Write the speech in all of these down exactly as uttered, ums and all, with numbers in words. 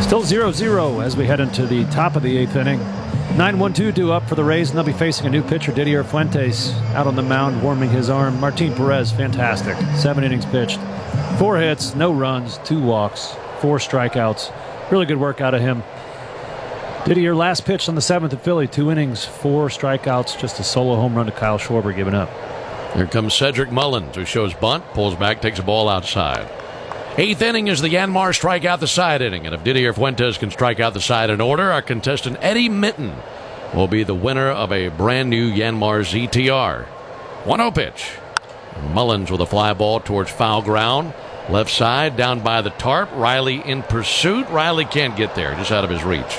Still zero zero as we head into the top of the eighth inning. nine one two due up for the Rays, and they'll be facing a new pitcher, Didier Fuentes, out on the mound warming his arm. Martin Perez, fantastic. Seven innings pitched. Four hits, no runs, two walks, four strikeouts. Really good work out of him. Didier last pitched on the seventh at Philly. Two innings, four strikeouts, just a solo home run to Kyle Schwarber giving up. Here comes Cedric Mullins, who shows bunt, pulls back, takes a ball outside. Eighth inning is the Yanmar strike out the side inning, and if Didier Fuentes can strike out the side in order, our contestant Eddie Minton will be the winner of a brand new Yanmar Z T R. one oh pitch. Mullins with a fly ball towards foul ground. Left side, down by the tarp. Riley in pursuit. Riley can't get there, just out of his reach.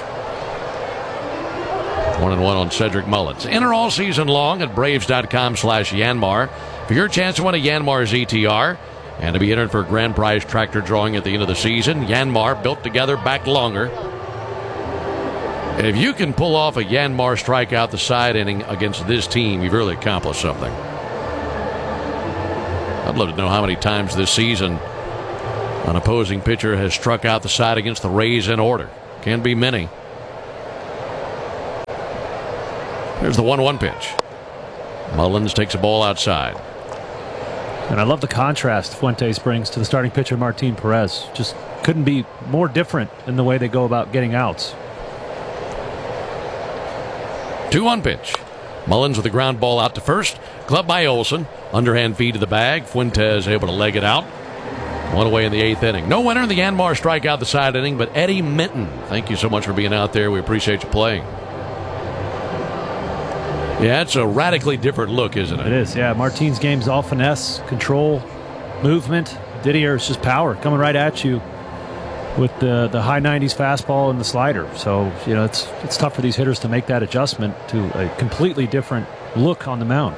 One and one on Cedric Mullins. Enter all season long at Braves.com slash Yanmar for your chance to win a Yanmar Z T R. And to be entered for a grand prize tractor drawing at the end of the season. Yanmar, built together, back longer. If you can pull off a Yanmar strikeout the side inning against this team, you've really accomplished something. I'd love to know how many times this season an opposing pitcher has struck out the side against the Rays in order. Can be many. There's the one one pitch. Mullins takes a ball outside. And I love the contrast Fuentes brings to the starting pitcher, Martin Perez. Just couldn't be more different in the way they go about getting outs. two one pitch. Mullins with a ground ball out to first. Clubbed by Olson. Underhand feed to the bag. Fuentes able to leg it out. One away in the eighth inning. No winner in the Yanmar strikeout the side inning, but Eddie Minton. Thank you so much for being out there. We appreciate you playing. Yeah, it's a radically different look, isn't it? It is, yeah. Martin's game's all finesse, control, movement. Didier's just power coming right at you with the the high nineties fastball and the slider. So, you know, it's it's tough for these hitters to make that adjustment to a completely different look on the mound.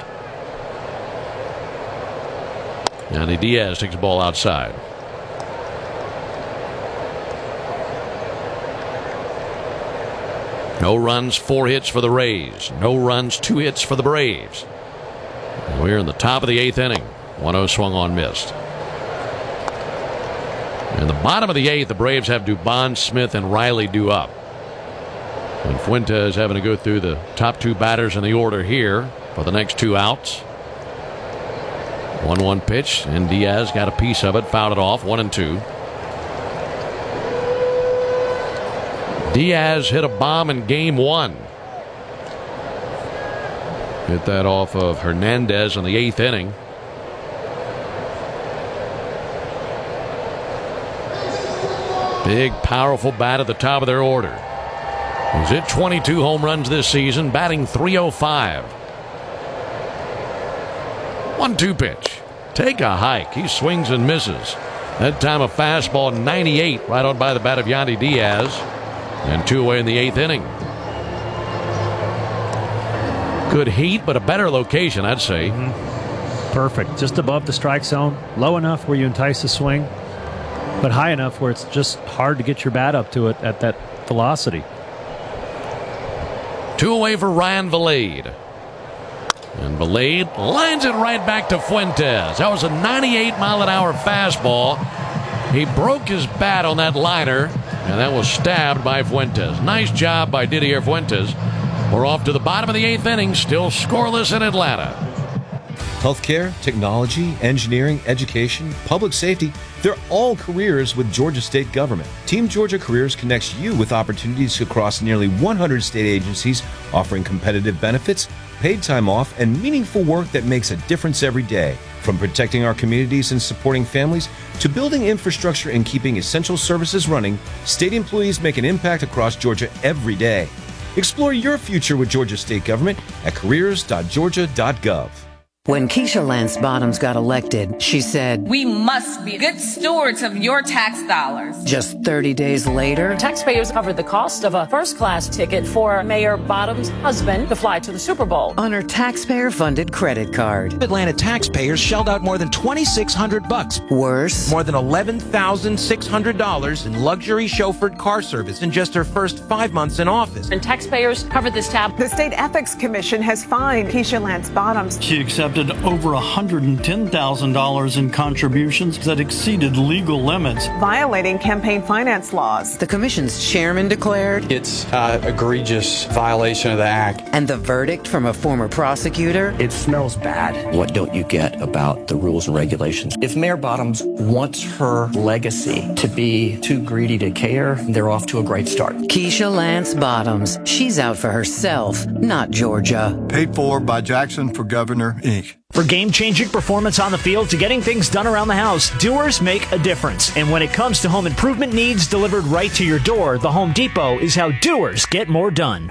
Yandy Diaz takes the ball outside. No runs, four hits for the Rays. No runs, two hits for the Braves. We're in the top of the eighth inning. one oh swung on, missed. In the bottom of the eighth, the Braves have Dubon, Smith, and Riley due up. And Fuentes having to go through the top two batters in the order here for the next two outs. one one pitch, and Diaz got a piece of it, fouled it off, one and two. Diaz hit a bomb in game one. Hit that off of Hernandez in the eighth inning. Big, powerful bat at the top of their order. He's hit twenty-two home runs this season, batting three oh five. one two pitch. Take a hike. He swings and misses. That time a fastball ninety-eight right on by the bat of Yandy Diaz. And two away in the eighth inning. Good heat, but a better location, I'd say. Mm-hmm. Perfect. Just above the strike zone. Low enough where you entice the swing, but high enough where it's just hard to get your bat up to it at that velocity. Two away for Ryan Vilade. And Vilade lines it right back to Fuentes. That was a ninety-eight mile an hour fastball. He broke his bat on that liner, and that was stabbed by Fuentes. Nice job by Didier Fuentes. We're off to the bottom of the eighth inning, still scoreless in Atlanta. Healthcare, technology, engineering, education, public safety, they're all careers with Georgia State Government. Team Georgia Careers connects you with opportunities across nearly one hundred state agencies, offering competitive benefits, paid time off, and meaningful work that makes a difference every day. From protecting our communities and supporting families to building infrastructure and keeping essential services running, state employees make an impact across Georgia every day. Explore your future with Georgia State Government at careers dot georgia dot gov. When Keisha Lance Bottoms got elected, she said, "We must be good stewards of your tax dollars." Just thirty days later, taxpayers covered the cost of a first-class ticket for Mayor Bottoms' husband to fly to the Super Bowl on her taxpayer-funded credit card. Atlanta taxpayers shelled out more than twenty-six hundred bucks. Worse, more than eleven thousand six hundred dollars in luxury chauffeured car service in just her first five months in office. And taxpayers covered this tab. The State Ethics Commission has fined Keisha Lance Bottoms. She accepted accepted over one hundred ten thousand dollars in contributions that exceeded legal limits, violating campaign finance laws. The commission's chairman declared it's an egregious violation of the act. And the verdict from a former prosecutor? It smells bad. What don't you get about the rules and regulations? If Mayor Bottoms wants her legacy to be too greedy to care, they're off to a great start. Keisha Lance Bottoms. She's out for herself, not Georgia. Paid for by Jackson for Governor, Incorporated. For game-changing performance on the field to getting things done around the house, doers make a difference. And when it comes to home improvement needs delivered right to your door, the Home Depot is how doers get more done.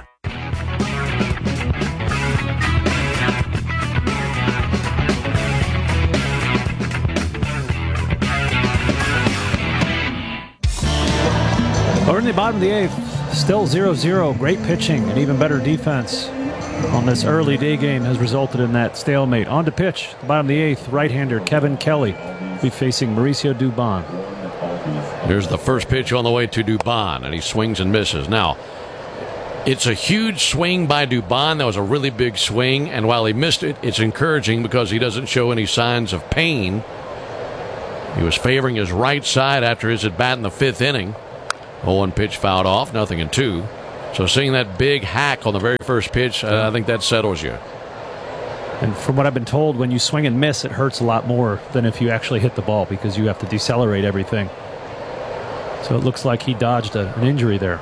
We're in the bottom of the eighth, still zero zero. Great pitching and even better defense on this early day game has resulted in that stalemate. On to pitch, the bottom of the eighth, right-hander Kevin Kelly will be facing Mauricio Dubon. Here's the first pitch on the way to Dubon, and he swings and misses. Now, it's a huge swing by Dubon. That was a really big swing, and while he missed it, it's encouraging because he doesn't show any signs of pain. He was favoring his right side after his at-bat in the fifth inning. oh one pitch fouled off, nothing in two. So seeing that big hack on the very first pitch, uh, I think that settles you. And from what I've been told, when you swing and miss, it hurts a lot more than if you actually hit the ball because you have to decelerate everything. So it looks like he dodged a, an injury there.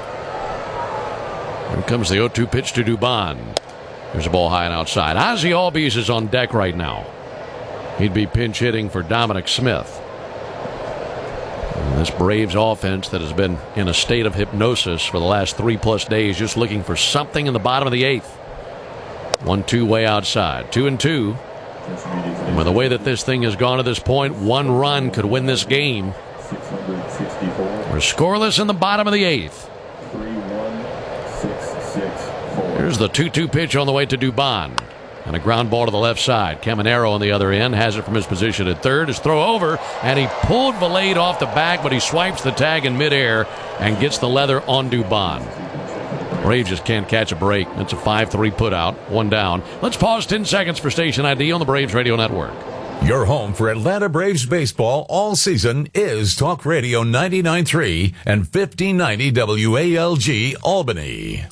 Here comes the oh two pitch to Dubon. There's a ball high and outside. Ozzie Albies is on deck right now. He'd be pinch hitting for Dominic Smith. This Braves offense that has been in a state of hypnosis for the last three plus days, just looking for something in the bottom of the eighth. One two way outside, two and two. And with the way that this thing has gone to this point, one run could win this game. We're scoreless in the bottom of the eighth. Here's the two two pitch on the way to Dubon. And a ground ball to the left side. Caminero on the other end has it from his position at third. His throw over, and he pulled Valade off the back, but he swipes the tag in midair and gets the leather on Dubon. Braves just can't catch a break. It's a five three put out, one down. Let's pause ten seconds for station I D on the Braves Radio Network. Your home for Atlanta Braves baseball all season is Talk Radio ninety-nine point three and fifteen ninety W A L G Albany.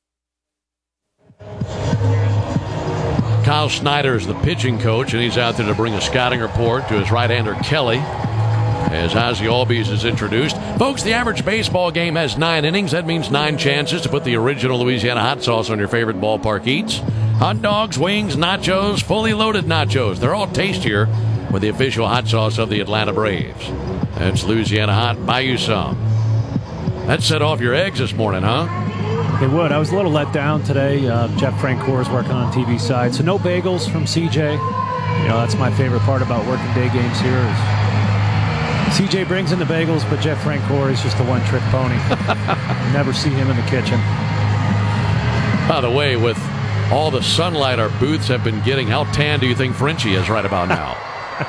Kyle Snyder is the pitching coach, and he's out there to bring a scouting report to his right-hander Kelly as Ozzie Albies is introduced. Folks, the average baseball game has nine innings. That means nine chances to put the original Louisiana hot sauce on your favorite ballpark eats. Hot dogs, wings, nachos, fully loaded nachos. They're all tastier with the official hot sauce of the Atlanta Braves. That's Louisiana Hot. Buy you some. That set off your eggs this morning, huh? It would. I was a little let down today. Uh, Jeff Francoeur is working on the T V side, so no bagels from C J. You know, that's my favorite part about working day games here is C J brings in the bagels, but Jeff Francoeur is just a one-trick pony. Never see him in the kitchen. By the way, with all the sunlight our booths have been getting, how tan do you think Frenchie is right about now?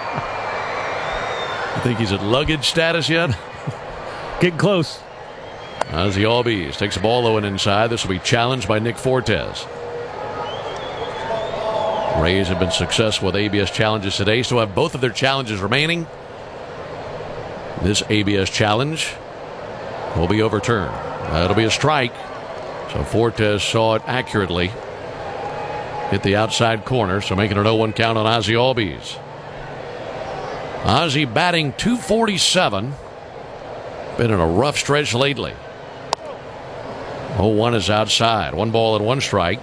You think he's at luggage status yet? Getting close. Ozzie Albies takes a ball low and inside. This will be challenged by Nick Fortes. Rays have been successful with A B S challenges today, so have both of their challenges remaining. This A B S challenge will be overturned. That'll be a strike. So Fortes saw it accurately. Hit the outside corner, so making an oh one count on Ozzie Albies. Ozzie batting two forty-seven. Been in a rough stretch lately. oh one is outside. One ball and one strike.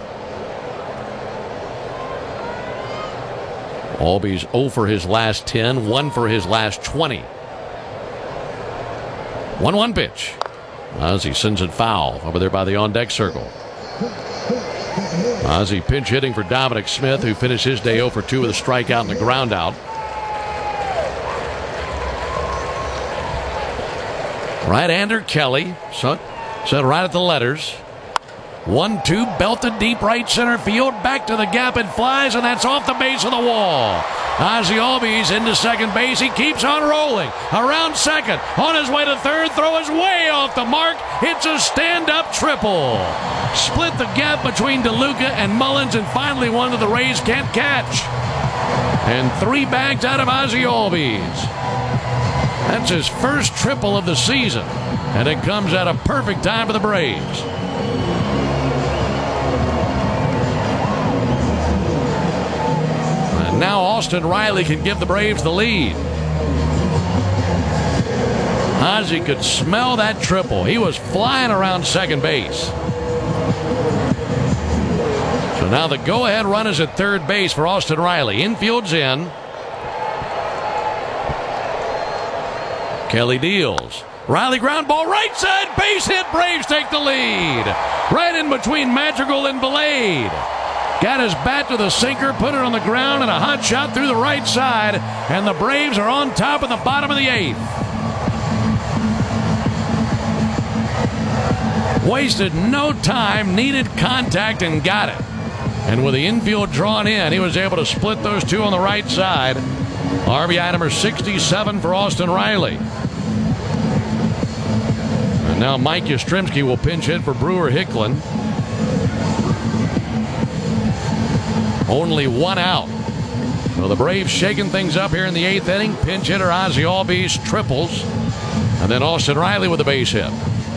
Albies oh for his last ten, one for his last twenty. one one pitch. Ozzie sends it foul over there by the on-deck circle. Ozzie pinch hitting for Dominic Smith, who finished his day oh for two with a strikeout and a ground out. Right-hander Kelly set right at the letters. one two, belted deep right center field. Back to the gap it flies, and that's off the base of the wall. Ozzie Albies into second base. He keeps on rolling. Around second. On his way to third. Throw is way off the mark. It's a stand-up triple. Split the gap between DeLuca and Mullins, and finally one that the Rays can't catch. And three bags out of Ozzie Albies. That's his first triple of the season, and it comes at a perfect time for the Braves. And now Austin Riley can give the Braves the lead. Ozzie could smell that triple. He was flying around second base. So now the go-ahead run is at third base for Austin Riley. Infield's in. Kelly deals. Riley ground ball right side, base hit. Braves take the lead. Right in between Madrigal and Blade. Got his bat to the sinker, put it on the ground, and a hot shot through the right side. And the Braves are on top of the bottom of the eighth. Wasted no time, needed contact, and got it. And with the infield drawn in, he was able to split those two on the right side. R B I number sixty-seven for Austin Riley. And now Mike Yastrzemski will pinch hit for Brewer Hicklin. Only one out. So the Braves shaking things up here in the eighth inning. Pinch hitter Ozzie Albies triples. And then Austin Riley with a base hit.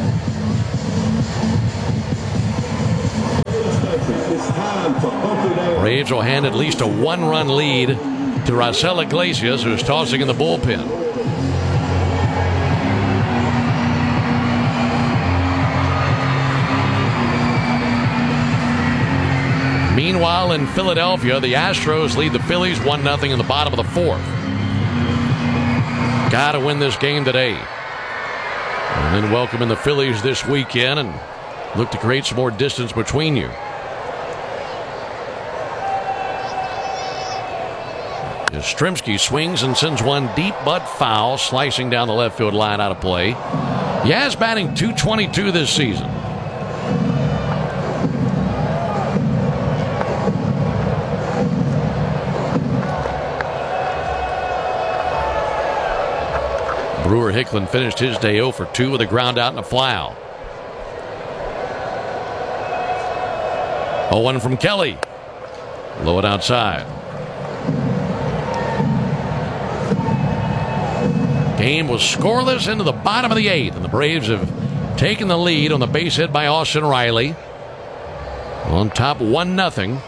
Braves will hand at least a one-run lead to Raisel Iglesias, who's tossing in the bullpen. Meanwhile, in Philadelphia, the Astros lead the Phillies one nothing in the bottom of the fourth. Got to win this game today. And then welcome in the Phillies this weekend and look to create some more distance between you. Yastrzemski swings and sends one deep butt foul, slicing down the left field line out of play. Yaz batting two twenty-two this season. Brewer Hicklin finished his day oh for two with a ground out and a fly out. oh one from Kelly. Low it outside. Game was scoreless into the bottom of the eighth, and the Braves have taken the lead on the base hit by Austin Riley. On top one nothing.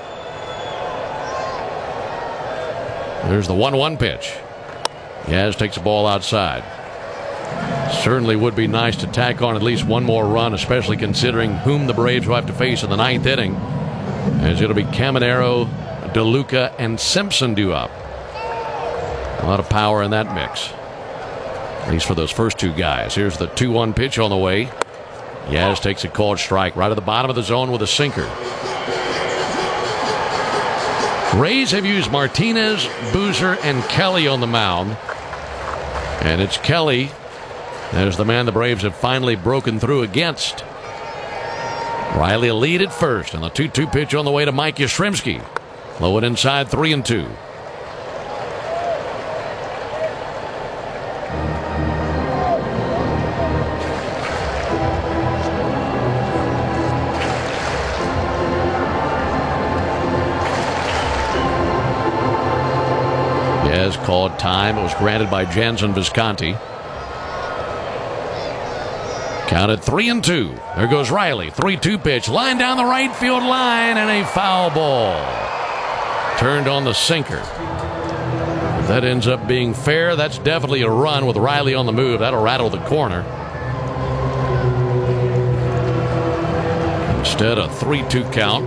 There's the one one pitch. Yaz takes the ball outside. Certainly would be nice to tack on at least one more run, especially considering whom the Braves will have to face in the ninth inning. As it'll be Caminero, DeLuca, and Simpson due up. A lot of power in that mix. At least for those first two guys. Here's the two one pitch on the way. Yaz takes a called strike right at the bottom of the zone with a sinker. Rays have used Martinez, Boozer, and Kelly on the mound. And it's Kelly that is the man the Braves have finally broken through against. Riley a lead at first, and the two two pitch on the way to Mike Yastrzemski. Low it inside, three and two. Yaz called time. It was granted by Jansen Visconti. Counted three and two. There goes Riley. three two pitch. Line down the right field line, and a foul ball. Turned on the sinker. If that ends up being fair, that's definitely a run with Riley on the move. That'll rattle the corner. Instead, a three two count.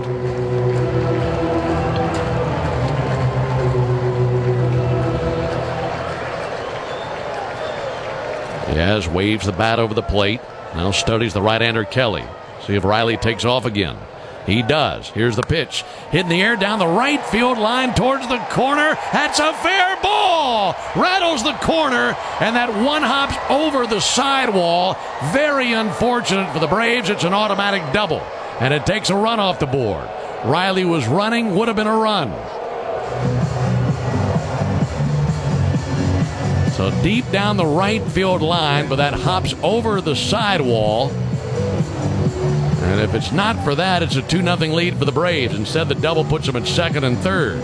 Yaz waves the bat over the plate. Now studies the right-hander Kelly. See if Riley takes off again. He does. Here's the pitch. Hit in the air down the right field line towards the corner. That's a fair ball. Rattles the corner, and that one hops over the sidewall. Very unfortunate for the Braves. It's an automatic double. and it takes a run off the board. Riley was running, would have been a run. So deep down the right field line, but that hops over the sidewall. And if it's not for that, it's a two nothing lead for the Braves. Instead, the double puts them at second and third.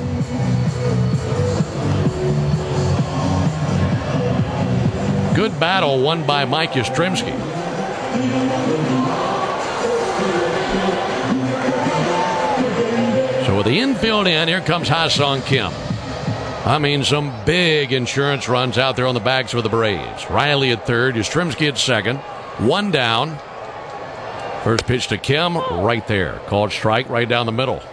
Good battle won by Mike Yastrzemski. So with the infield in, here comes Ha-Seong Kim. I mean, some big insurance runs out there on the backs for the Braves. Riley at third, Yastrzemski at second. One down. First pitch to Kim, right there. Called strike right down the middle.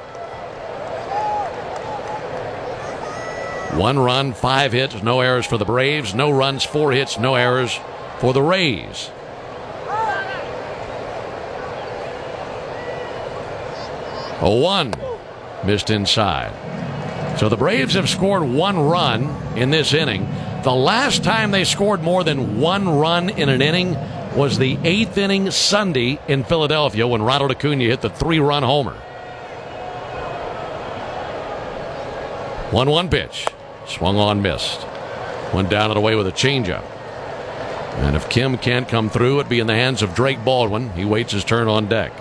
One run, five hits, no errors for the Braves. No runs, four hits, no errors for the Rays. A one missed inside. So the Braves have scored one run in this inning. The last time they scored more than one run in an inning was the eighth inning Sunday in Philadelphia when Ronald Acuna hit the three-run homer. one one pitch. Swung on, missed. Went down and away with a changeup. And if Kim can't come through, it'd be in the hands of Drake Baldwin. He waits his turn on deck.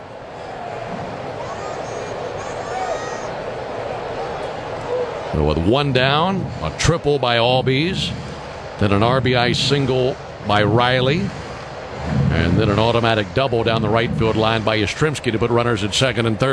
So with one down, a triple by Albies, then an R B I single by Riley, and then an automatic double down the right field line by Yastrzemski to put runners at second and third.